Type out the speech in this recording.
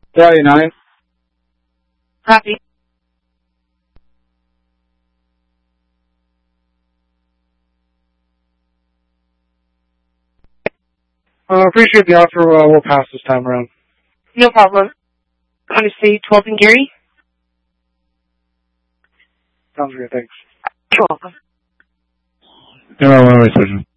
Stallion 9. Copy. Appreciate the offer. We'll pass this time around. No problem. Honestly, 12 and Gary? Sounds good, thanks. You're welcome. Yeah, wait, Sergeant.